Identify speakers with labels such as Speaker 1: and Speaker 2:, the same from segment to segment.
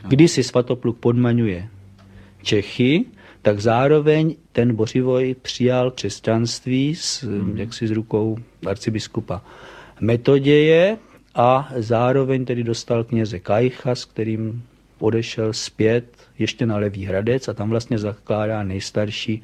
Speaker 1: Když si Svatopluk podmaňuje Čechy, tak zároveň ten Bořivoj přijal křesťanství jaksi z rukou arcibiskupa Metoděje a zároveň tedy dostal kněze Kajcha, s kterým odešel zpět ještě na Levý Hradec a tam vlastně zakládá nejstarší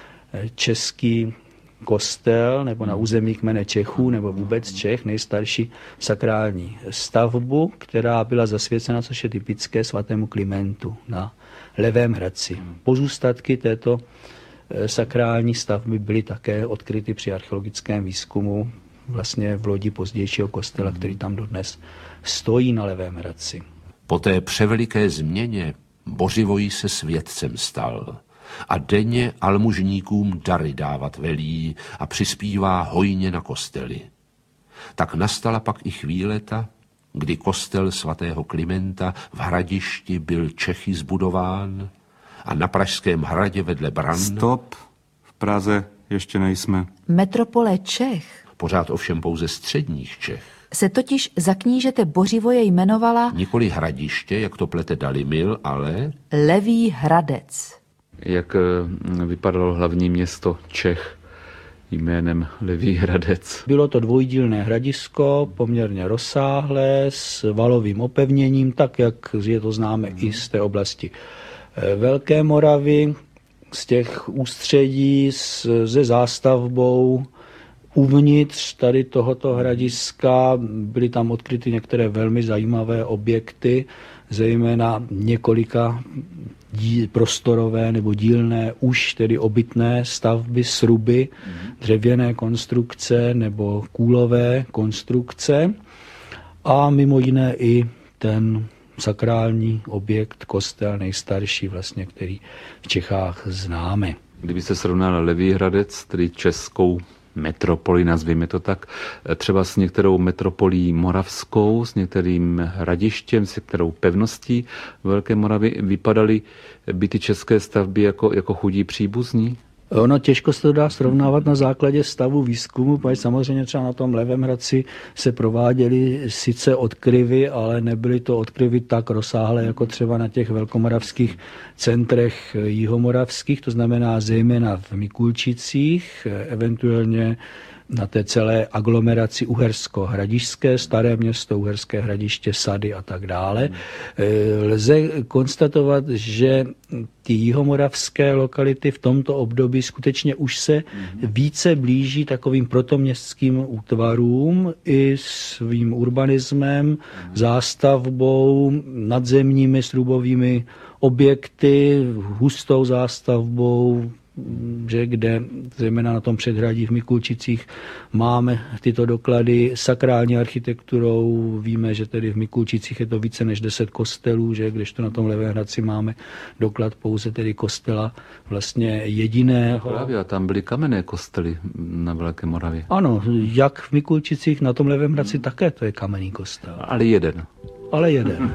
Speaker 1: český kostel, nebo na území kmene Čechů, nebo vůbec Čech, nejstarší sakrální stavbu, která byla zasvěcena, což je typické, svatému Klimentu na Levém Hradci. Pozůstatky této sakrální stavby byly také odkryty při archeologickém výzkumu vlastně v lodi pozdějšího kostela, který tam dodnes stojí na Levém Hradci.
Speaker 2: Po té převeliké změně Bořivoj se světcem stal a denně almužníkům dary dávat velí a přispívá hojně na kostely. Tak nastala pak i chvíleta, kdy kostel svatého Klimenta v Hradišti byl Čechy zbudován a na Pražském hradě vedle bran...
Speaker 3: Stop, v Praze ještě nejsme.
Speaker 4: Metropole Čech,
Speaker 2: pořád ovšem pouze středních Čech,
Speaker 4: se totiž za knížete Bořivoje jmenovala
Speaker 2: nikoli Hradiště, jak to plete Dalimil, ale
Speaker 4: Levý Hradec.
Speaker 5: Jak vypadalo hlavní město Čech jménem Levý Hradec?
Speaker 1: Bylo to dvojdílné hradisko, poměrně rozsáhlé, s valovým opevněním, tak jak je to známe i z té oblasti Velké Moravy, z těch ústředí se zástavbou. Uvnitř tady tohoto hradiska byly tam odkryty některé velmi zajímavé objekty, zejména několika prostorové nebo dílné, už tedy obytné stavby, sruby, dřevěné konstrukce nebo kůlové konstrukce a mimo jiné i ten sakrální objekt, kostel nejstarší vlastně, který v Čechách známe.
Speaker 5: Kdyby se srovnal Levý Hradec, tedy českou metropoli, nazvěme to tak, třeba s některou metropolí moravskou, s některým hradištěm, s některou pevností Velké Moravy, vypadaly by ty české stavby jako chudí příbuzní?
Speaker 1: Ono těžko se to dá srovnávat na základě stavu výzkumu, protože samozřejmě třeba na tom Levém Hradci se prováděly sice odkryvy, ale nebyly to odkryvy tak rozsáhlé jako třeba na těch velkomoravských centrech jihomoravských, to znamená zejména v Mikulčicích, eventuálně na té celé aglomeraci Uhersko-Hradišťské, Staré Město, Uherské Hradiště, Sady a tak dále. Lze konstatovat, že ty jihomoravské lokality v tomto období skutečně už se více blíží takovým protoměstským útvarům i svým urbanismem, zástavbou, nadzemními srubovými objekty, hustou zástavbou, že kde zejména na tom předhradí v Mikulčicích máme tyto doklady sakrální architekturou. Víme, že tedy v Mikulčicích je to více než 10 kostelů, že kdežto na tom Levém Hradci máme doklad pouze tedy kostela vlastně jediného.
Speaker 5: Právě, a tam byly kamenné kostely na Velké Moravě.
Speaker 1: Ano, jak v Mikulčicích, na tom Levém Hradci také to je kamenný kostel.
Speaker 5: Ale jeden.
Speaker 1: Ale jeden.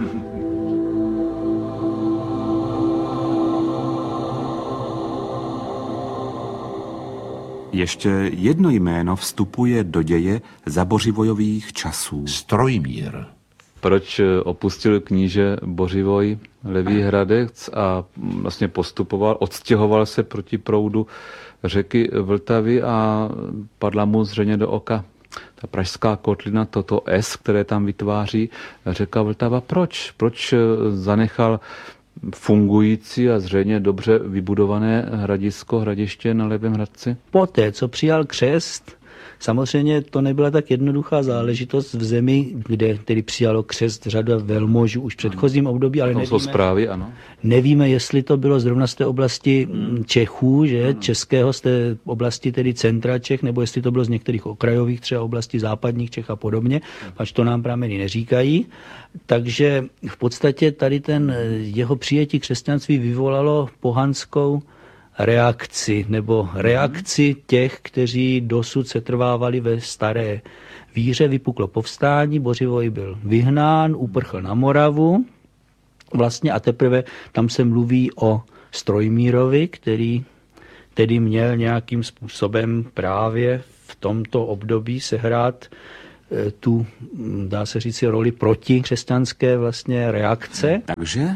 Speaker 3: Ještě jedno jméno vstupuje do děje zabořivojových časů.
Speaker 2: Strojmír.
Speaker 5: Proč opustil kníže Bořivoj Levý Hradec a vlastně odstěhoval se proti proudu řeky Vltavy a padla mu zřejmě do oka ta pražská kotlina, toto S, které tam vytváří řeka Vltava. Proč zanechal fungující a zřejmě dobře vybudované hradiště na Levém Hradci?
Speaker 1: Poté, co přijal křest, samozřejmě to nebyla tak jednoduchá záležitost v zemi, kde tedy přijalo křest řada velmožů už v předchozím období, ale
Speaker 5: nevíme, jsou zprávy, ano.
Speaker 1: Nevíme, jestli to bylo zrovna z té oblasti Čechů, že českého, z té oblasti tedy centra Čech, nebo jestli to bylo z některých okrajových třeba oblastí západních Čech a podobně, až to nám prameny neříkají. Takže v podstatě tady ten jeho přijetí křesťanství vyvolalo pohanskou reakci, nebo reakci těch, kteří dosud setrvávali ve staré víře. Vypuklo povstání, Bořivoj byl vyhnán, uprchl na Moravu vlastně a teprve tam se mluví o Strojmírovi, který tedy měl nějakým způsobem právě v tomto období sehrát tu, dá se říct, roli protikřesťanské vlastně reakce.
Speaker 3: Takže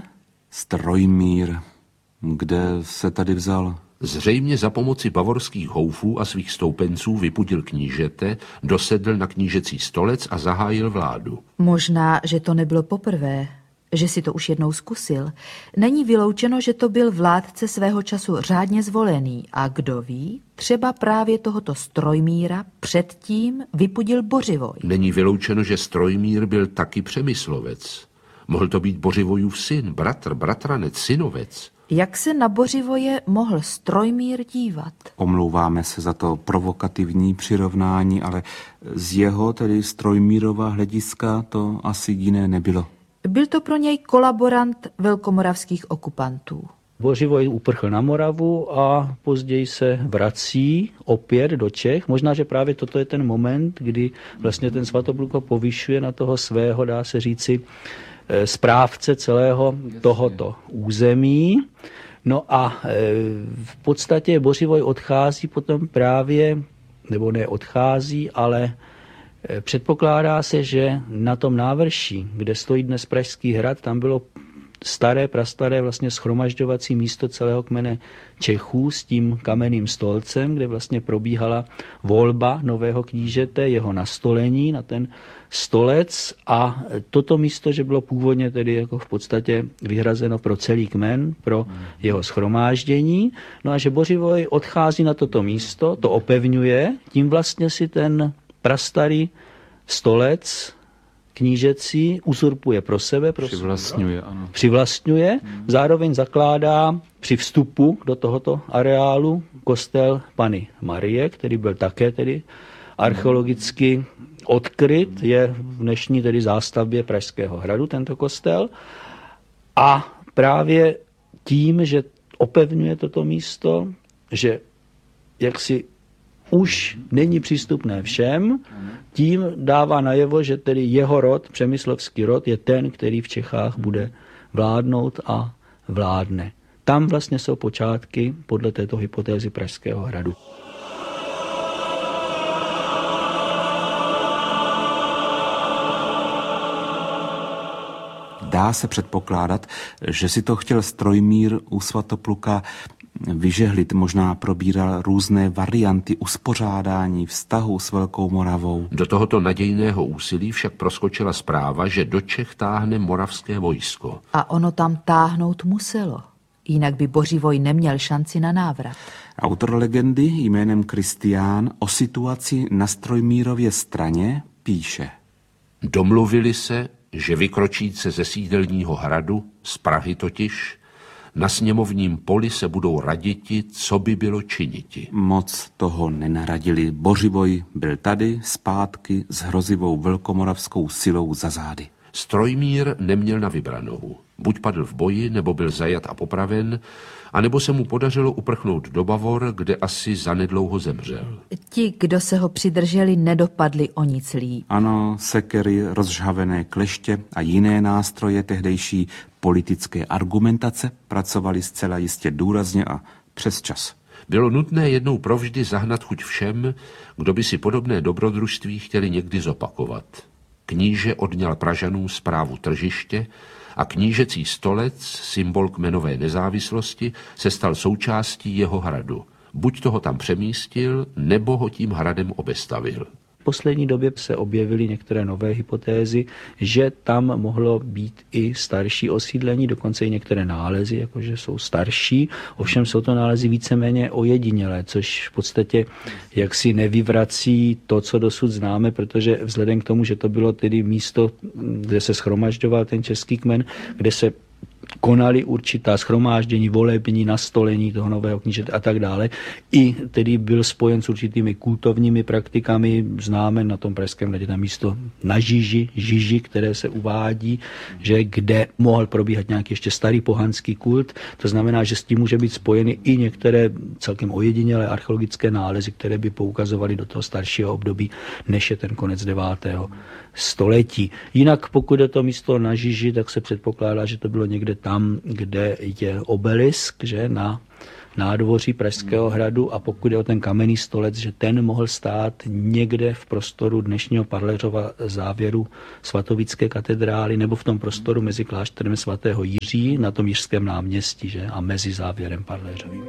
Speaker 3: Strojmír, kde se tady vzal?
Speaker 2: Zřejmě za pomoci bavorských houfů a svých stoupenců vypudil knížete, dosedl na knížecí stolec a zahájil vládu.
Speaker 4: Možná, že to nebylo poprvé, že si to už jednou zkusil. Není vyloučeno, že to byl vládce svého času řádně zvolený a kdo ví, třeba právě tohoto Strojmíra předtím vypudil Bořivoj.
Speaker 2: Není vyloučeno, že Strojmír byl taky Přemyslovec. Mohl to být Bořivojův syn, bratr, bratranec, synovec.
Speaker 4: Jak se na Bořivoje mohl Strojmír dívat?
Speaker 3: Omlouváme se za to provokativní přirovnání, ale z jeho, tedy Strojmírova hlediska, to asi jiné nebylo.
Speaker 4: Byl to pro něj kolaborant velkomoravských okupantů.
Speaker 1: Bořivoj uprchl na Moravu a později se vrací opět do Čech. Možná, že právě toto je ten moment, kdy vlastně ten Svatopluka povyšuje na toho svého, dá se říci, správce celého tohoto území. No a v podstatě Bořivoj odchází potom právě, nebo ne odchází, ale předpokládá se, že na tom návrší, kde stojí dnes Pražský hrad, tam bylo prastaré vlastně shromažďovací místo celého kmene Čechů s tím kamenným stolcem, kde vlastně probíhala volba nového knížete, jeho nastolení na ten stolec a toto místo, že bylo původně tedy jako v podstatě vyhrazeno pro celý kmen, pro jeho shromáždění, no a že Bořivoj odchází na toto místo, to opevňuje, tím vlastně si ten prastarý stolec knížecí uzurpuje pro sebe. Přivlastňuje. Zároveň zakládá při vstupu do tohoto areálu kostel Panny Marie, který byl také tedy archeologicky odkryt, je v dnešní tedy zástavbě Pražského hradu tento kostel. A právě tím, že opevňuje toto místo, že jaksi už není přístupné všem, tím dává najevo, že tedy jeho rod, přemyslovský rod, je ten, který v Čechách bude vládnout a vládne. Tam vlastně jsou počátky podle této hypotézy Pražského hradu.
Speaker 3: Dá se předpokládat, že si to chtěl Strojmír u Svatopluka vyžehlit, možná probíral různé varianty uspořádání vztahu s Velkou Moravou.
Speaker 2: Do tohoto nadějného úsilí však proskočila zpráva, že do Čech táhne moravské vojsko.
Speaker 4: A ono tam táhnout muselo. Jinak by Bořivoj neměl šanci na návrat.
Speaker 3: Autor legendy jménem Kristián o situaci na Strojmírově straně píše.
Speaker 2: Domluvili se, že vykročíce ze sídelního hradu, z Prahy totiž, na sněmovním poli se budou raditi, co by bylo činiti.
Speaker 3: Moc toho nenaradili. Bořivoj byl tady, zpátky, s hrozivou velkomoravskou silou za zády.
Speaker 2: Strojmír neměl na vybranou. Buď padl v boji, nebo byl zajat a popraven, anebo se mu podařilo uprchnout do Bavor, kde asi zanedlouho zemřel.
Speaker 4: Ti, kdo se ho přidrželi, nedopadli o nic líp.
Speaker 3: Ano, sekery, rozžhavené kleště a jiné nástroje tehdejší politické argumentace pracovaly zcela jistě důrazně a přes čas.
Speaker 2: Bylo nutné jednou provždy zahnat chuť všem, kdo by si podobné dobrodružství chtěli někdy zopakovat. Kníže odňal Pražanům správu tržiště a knížecí stolec, symbol kmenové nezávislosti, se stal součástí jeho hradu. Buď toho tam přemístil, nebo ho tím hradem obestavil.
Speaker 1: V poslední době se objevily některé nové hypotézy, že tam mohlo být i starší osídlení, dokonce i některé nálezy, jakože jsou starší, ovšem jsou to nálezy víceméně ojedinělé, což v podstatě jaksi nevyvrací to, co dosud známe, protože vzhledem k tomu, že to bylo tedy místo, kde se shromažďoval ten český kmen, kde se konali určitá shromáždění, volební, nastolení toho nového knížete a tak dále. I tedy byl spojen s určitými kultovními praktikami. Známe na tom Pražském hradě tam místo na Žiži, které se uvádí, že kde mohl probíhat nějaký ještě starý pohanský kult. To znamená, že s tím může být spojeny i některé celkem ojedinělé archeologické nálezy, které by poukazovaly do toho staršího období, než je ten konec 9. století. Jinak pokud je to místo na Žiži, tak se předpokládá, že to bylo někde tam, kde je obelisk, že na nádvoří Pražského hradu a pokud je o ten kamenný stolec, že ten mohl stát někde v prostoru dnešního Parleřova závěru svatovícké katedrály nebo v tom prostoru mezi klášterem svatého Jiří na tom Jiřském náměstí, že? A mezi závěrem Parleřovým.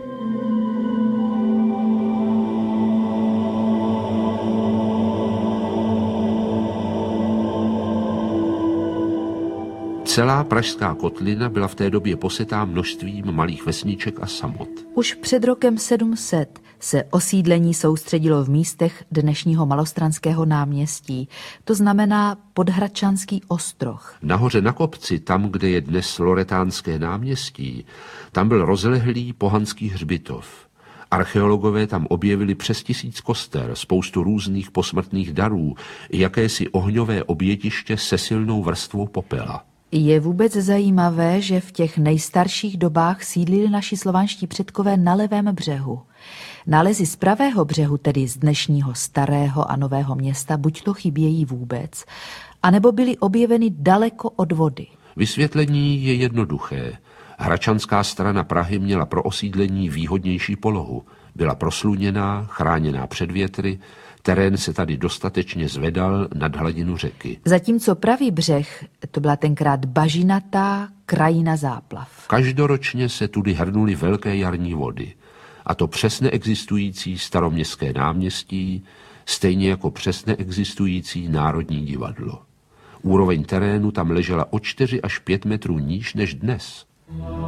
Speaker 2: Celá pražská kotlina byla v té době posetá množstvím malých vesniček a samot.
Speaker 4: Už před rokem 700 se osídlení soustředilo v místech dnešního Malostranského náměstí, to znamená Podhradčanský ostroh.
Speaker 2: Nahoře na kopci, tam, kde je dnes Loretánské náměstí, tam byl rozlehlý pohanský hřbitov. Archeologové tam objevili přes 1000 koster, spoustu různých posmrtných darů i jakési ohňové obětiště se silnou vrstvou popela.
Speaker 4: Je vůbec zajímavé, že v těch nejstarších dobách sídlili naši slovanští předkové na levém břehu. Nálezy z pravého břehu, tedy z dnešního Starého a Nového Města, buď to chybějí vůbec, anebo byly objeveny daleko od vody.
Speaker 2: Vysvětlení je jednoduché. Hradčanská strana Prahy měla pro osídlení výhodnější polohu. Byla prosluněná, chráněná před větry, terén se tady dostatečně zvedal nad hladinu řeky.
Speaker 4: Zatímco pravý břeh, to byla tenkrát bažinatá krajina záplav.
Speaker 2: Každoročně se tudy hrnuly velké jarní vody. A to přes neexistující staroměstské náměstí, stejně jako přes neexistující Národní divadlo. Úroveň terénu tam ležela o 4 až 5 metrů níž než dnes.